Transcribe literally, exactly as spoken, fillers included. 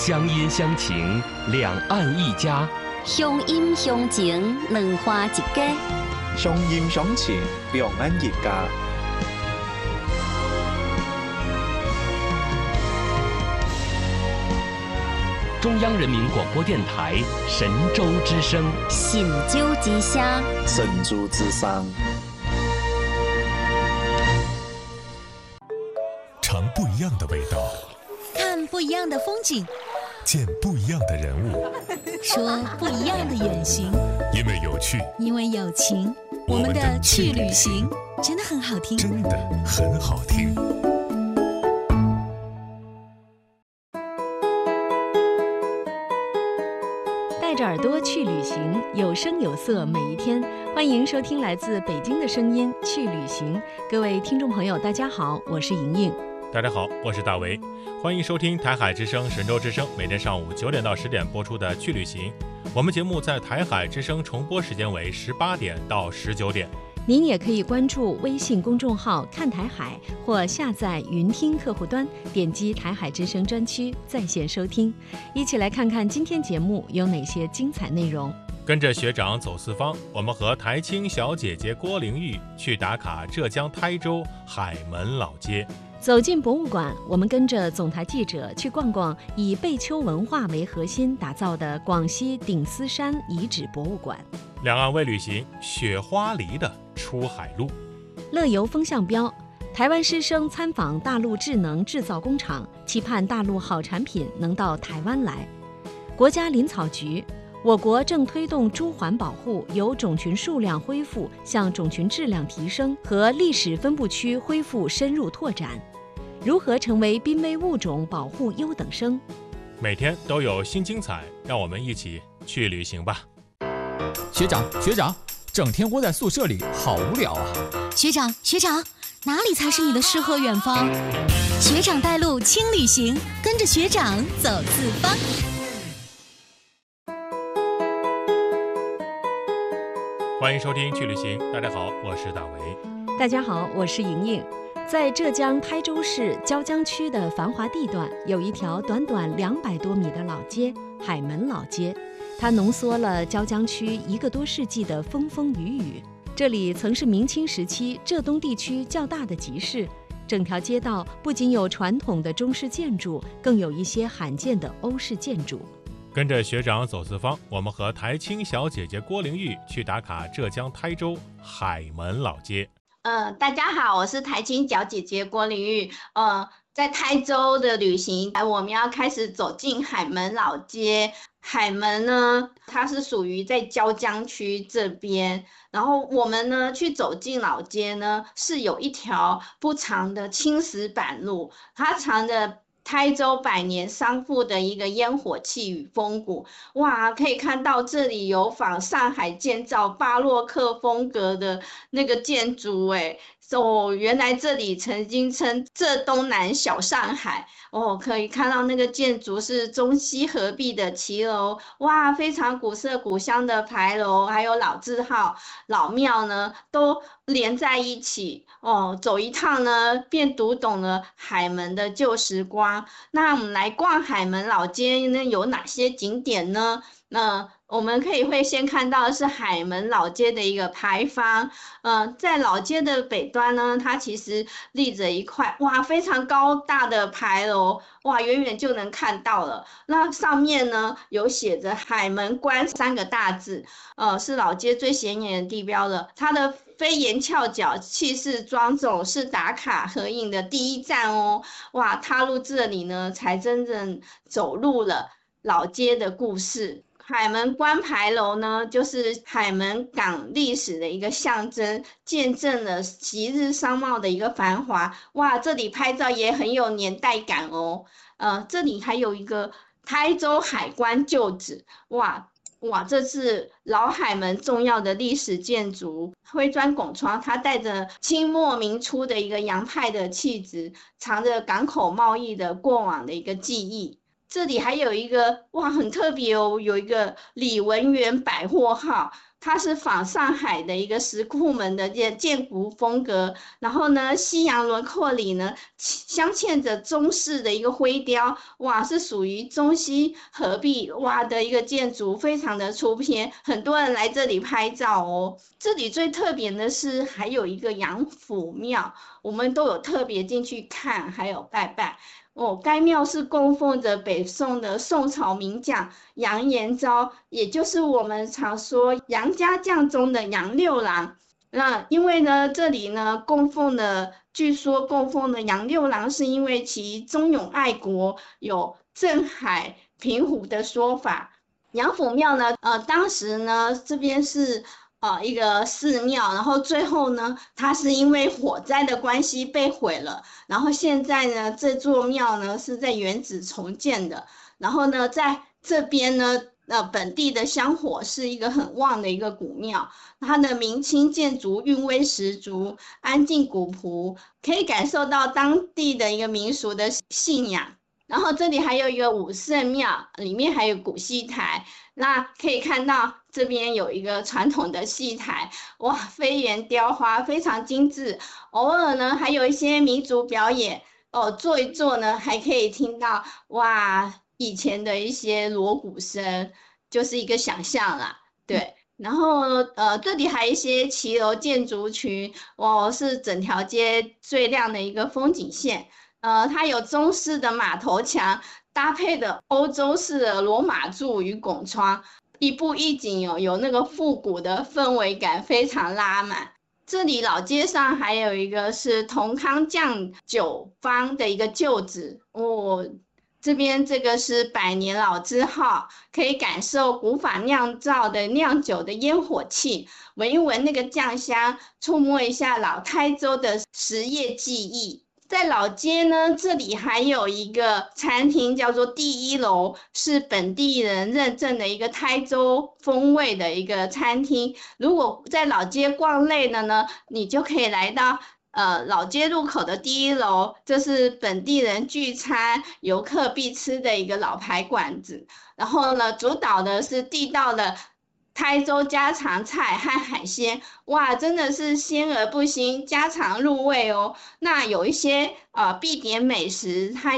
乡音乡情，两岸一家； 乡音乡情，两花一家。 乡音乡情，两岸一家。 中央人民广播电台神州之声， 神州之声， 神州之声。 尝不一样的味道， 看不一样的风景， 见不一样的人物， 说不一样的远行。 因为有趣， 因为有情，我们的去旅行真的很好听， 真的很好听。 带着耳朵去旅行，有声有色每一天。欢迎收听来自北京的声音《去旅行》。各位听众朋友，大家好，我是莹莹。 大家好，我是大为。欢迎收听台海之声、神州之声，每天上午九点到十点播出的《去旅行》。我们节目在台海之声重播时间为十八点到十九点。 您也可以关注微信公众号“看台海”或下载云听客户端，点击台海之声专区在线收听。一起来看看今天节目有哪些精彩内容。 跟着学长走四方，我们和台青小姐姐郭玲玉去打卡浙江台州海门老街。 走进博物馆，我们跟着总台记者去逛逛以贝丘文化为核心打造的广西顶丝山遗址博物馆。 两岸微旅行，雪花梨的出海路。 乐游风向标，台湾师生参访大陆智能制造工厂，期盼大陆好产品能到台湾来。国家林草局，我国正推动猪环保护由种群数量恢复向种群质量提升和历史分布区恢复深入拓展。如何成为濒危物种保护优等生？ 每天都有新精彩，让我们一起去旅行吧。 学长学长，整天窝在宿舍里好无聊啊。 学长学长，哪里才是你的诗和远方？学长带路轻旅行，跟着学长走四方。 欢迎收听去旅行，大家好，我是大为。 大家好，我是莹莹。在浙江台州市椒江区的繁华地段，有一条短短两百多米的老街——海门老街。它浓缩了椒江区一个多世纪的风风雨雨。这里曾是明清时期浙东地区较大的集市。整条街道不仅有传统的中式建筑，更有一些罕见的欧式建筑。 跟着学长走四方，我们和台青小姐姐郭玲玉去打卡浙江台州海门老街。 呃，大家好，我是台青小姐姐郭玲玉。呃，在台州的旅行，我们要开始走进海门老街。海门呢，它是属于在椒江区这边。然后我们呢去走进老街呢，是有一条不长的青石板路，它藏着台州百年商埠的一个烟火气与风骨。哇，可以看到这里有仿上海建造巴洛克风格的那个建筑诶。哦，原来这里曾经称浙东南小上海哦，可以看到那个建筑是中西合璧的骑楼，哇，非常古色古香的牌楼，还有老字号、老庙呢，都连在一起哦。走一趟呢，便读懂了海门的旧时光。那我们来逛海门老街呢，有哪些景点呢？那我们可以会先看到的是海门老街的一个牌坊，呃，在老街的北端呢，它其实立着一块哇非常高大的牌楼，哇远远就能看到了。那上面呢有写着海门关三个大字，呃，是老街最显眼的地标了。它的飞檐翘角、气势庄重，是打卡合影的第一站哦。哇，踏入这里呢，才真正走入了老街的故事。海门关牌楼呢，就是海门港历史的一个象征，见证了昔日商贸的一个繁华。哇，这里拍照也很有年代感哦。呃，这里还有一个台州海关旧址，哇哇，这是老海门重要的历史建筑，灰砖拱窗，它带着清末明初的一个洋派的气质，藏着港口贸易的过往的一个记忆。 这里还有一个哇，很特别哦，有一个李文源百货号。它是仿上海的一个石库门的建建筑风格，然后呢，西洋轮廓里呢镶嵌着中式的一个灰雕，哇，是属于中西合璧哇的一个建筑，非常的出片，很多人来这里拍照哦。这里最特别的是还有一个杨府庙，我们都有特别进去看，还有拜拜。哦，该庙是供奉着北宋的宋朝名将杨延昭，也就是我们常说杨家将中的杨六郎。那因为呢，这里呢供奉的，据说供奉的杨六郎是因为其忠勇爱国，有镇海平湖的说法。杨府庙呢，呃，当时呢这边是。呃，一个寺庙，然后最后呢，它是因为火灾的关系被毁了，然后现在呢，这座庙呢是在原址重建的，然后呢，在这边呢，呃，本地的香火是一个很旺的一个古庙，它的明清建筑韵味十足，安静古朴，可以感受到当地的一个民俗的信仰。然后这里还有一个武圣庙，里面还有古戏台，那可以看到这边有一个传统的戏台，哇，飞檐雕花非常精致，偶尔呢还有一些民族表演哦，坐一坐呢还可以听到哇以前的一些锣鼓声，就是一个想象啦，对。然后呃，这里还有一些骑楼建筑群，哇，是整条街最亮的一个风景线。呃，它有中式的马头墙，搭配的欧洲式的罗马柱与拱窗，一步一景有有那个复古的氛围感，非常拉满。这里老街上还有一个是同康酱酒坊的一个旧址哦，这边这个是百年老字号，可以感受古法酿造的酿酒的烟火气，闻一闻那个酱香，触摸一下老台州的实业技艺。在老街呢，这里还有一个餐厅叫做第一楼，是本地人认证的一个台州风味的一个餐厅。如果在老街逛累了呢，你就可以来到呃老街入口的第一楼，这是本地人聚餐游客必吃的一个老牌馆子。然后呢，主导的是地道的台州家常菜和海鲜，哇，真的是鲜而不腥，家常入味哦。那有一些呃必点美食，它